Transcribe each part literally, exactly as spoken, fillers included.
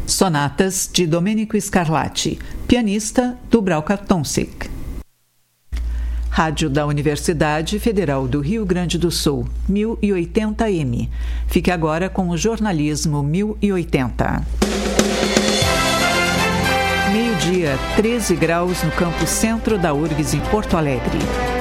Sonatas de Domenico Scarlatti, pianista Dubravka Tomšić. Rádio da Universidade Federal do Rio Grande do Sul, mil e oitenta M. Fique agora com o jornalismo mil e oitenta. Meio-dia, treze graus no campo centro da U R G S em Porto Alegre.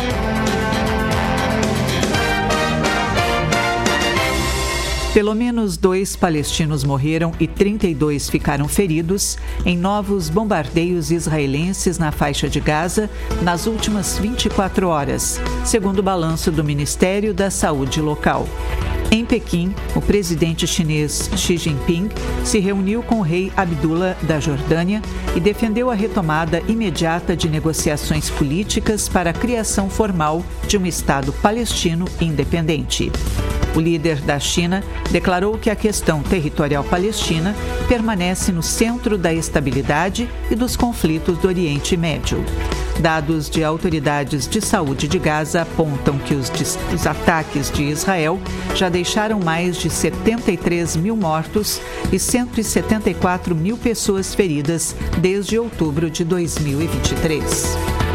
Pelo menos dois palestinos morreram e trinta e dois ficaram feridos em novos bombardeios israelenses na faixa de Gaza nas últimas vinte e quatro horas, segundo o balanço do Ministério da Saúde local. Em Pequim, o presidente chinês Xi Jinping se reuniu com o rei Abdullah da Jordânia e defendeu a retomada imediata de negociações políticas para a criação formal de um Estado palestino independente. O líder da China declarou que a questão territorial palestina permanece no centro da estabilidade e dos conflitos do Oriente Médio. Dados de autoridades de saúde de Gaza apontam que os, os ataques de Israel já deixaram mais de setenta e três mil mortos e cento e setenta e quatro mil pessoas feridas desde outubro de dois mil e vinte e três.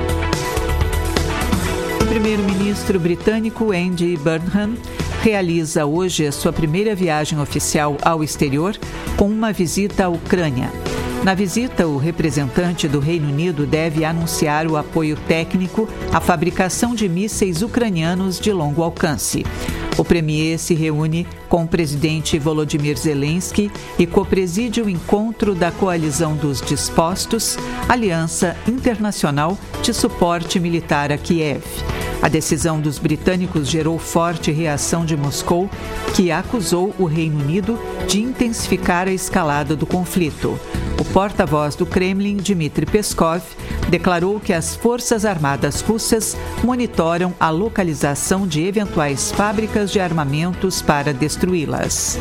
O primeiro-ministro britânico Andy Burnham realiza hoje a sua primeira viagem oficial ao exterior com uma visita à Ucrânia. Na visita, o representante do Reino Unido deve anunciar o apoio técnico à fabricação de mísseis ucranianos de longo alcance. O premier se reúne com o presidente Volodymyr Zelensky e copreside o encontro da Coalizão dos Dispostos, Aliança Internacional de Suporte Militar a Kiev. A decisão dos britânicos gerou forte reação de Moscou, que acusou o Reino Unido de intensificar a escalada do conflito. O porta-voz do Kremlin, Dmitry Peskov, declarou que as Forças Armadas russas monitoram a localização de eventuais fábricas de armamentos para destruí-las.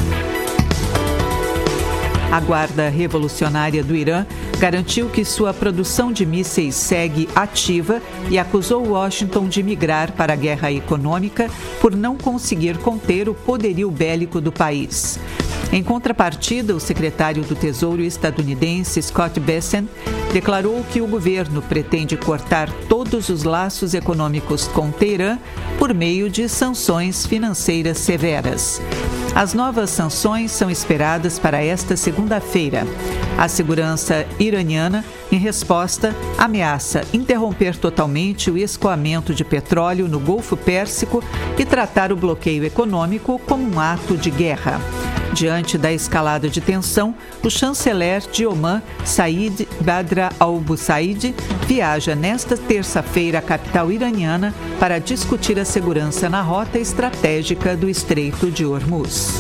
A Guarda Revolucionária do Irã garantiu que sua produção de mísseis segue ativa e acusou Washington de migrar para a guerra econômica por não conseguir conter o poderio bélico do país. Em contrapartida, o secretário do Tesouro estadunidense, Scott Bessent, declarou que o governo pretende cortar todos os laços econômicos com Teherã por meio de sanções financeiras severas. As novas sanções são esperadas para esta segunda-feira. A segurança iraniana, em resposta, ameaça interromper totalmente o escoamento de petróleo no Golfo Pérsico e tratar o bloqueio econômico como um ato de guerra. Diante da escalada de tensão, o chanceler de Omã, Said Badr al-Bussaid, viaja nesta terça-feira à capital iraniana para discutir a segurança na rota estratégica do Estreito de Hormuz.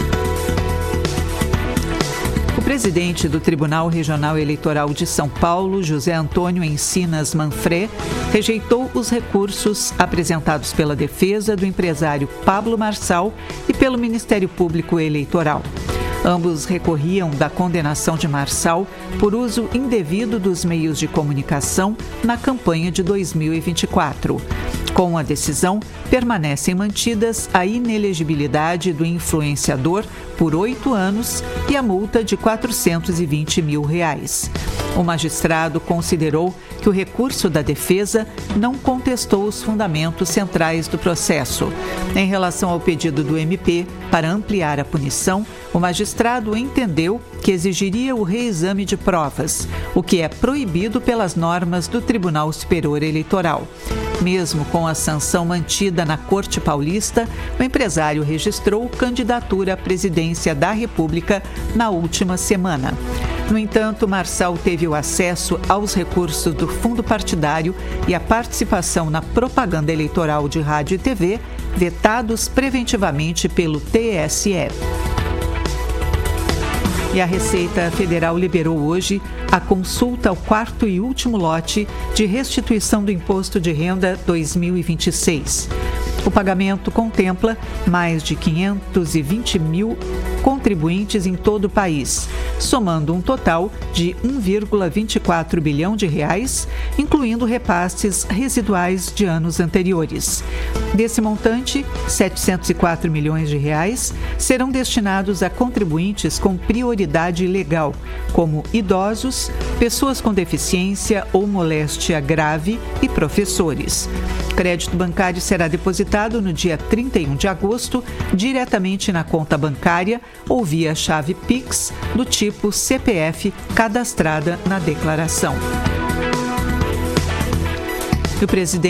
O presidente do Tribunal Regional Eleitoral de São Paulo, José Antônio Encinas Manfré, rejeitou os recursos apresentados pela defesa do empresário Pablo Marçal e pelo Ministério Público Eleitoral. Ambos recorriam da condenação de Marçal por uso indevido dos meios de comunicação na campanha de dois mil e vinte e quatro. Com a decisão, permanecem mantidas a inelegibilidade do influenciador por oito anos e a multa de quatrocentos e vinte mil reais. O magistrado considerou que o recurso da defesa não contestou os fundamentos centrais do processo. Em relação ao pedido do M P para ampliar a punição, o magistrado entendeu que exigiria o reexame de provas, o que é proibido pelas normas do Tribunal Superior Eleitoral. Mesmo com a sanção mantida na Corte Paulista, o empresário registrou candidatura à presidência da República na última semana. No entanto, Marçal teve o acesso aos recursos do fundo partidário e a participação na propaganda eleitoral de rádio e T V, vetados preventivamente pelo T S E. E a Receita Federal liberou hoje a consulta ao quarto e último lote de restituição do Imposto de Renda dois mil e vinte e seis. O pagamento contempla mais de quinhentos e vinte mil contribuintes em todo o país, somando um total de um vírgula vinte e quatro bilhão de reais, incluindo repasses residuais de anos anteriores. Desse montante, setecentos e quatro milhões de reais serão destinados a contribuintes com prioridade legal, como idosos, pessoas com deficiência ou moléstia grave e professores. O crédito bancário será depositado no dia trinta e um de agosto, diretamente na conta bancária ou via chave Pix do tipo C P F cadastrada na declaração. O presidente